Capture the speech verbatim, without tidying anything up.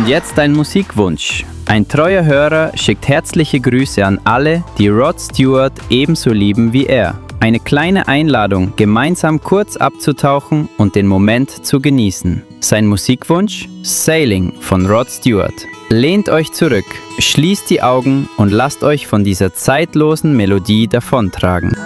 Und jetzt ein Musikwunsch. Ein treuer Hörer schickt herzliche Grüße an alle, die Rod Stewart ebenso lieben wie er. Eine kleine Einladung, gemeinsam kurz abzutauchen und den Moment zu genießen. Sein Musikwunsch? Sailing von Rod Stewart. Lehnt euch zurück, schließt die Augen und lasst euch von dieser zeitlosen Melodie davontragen.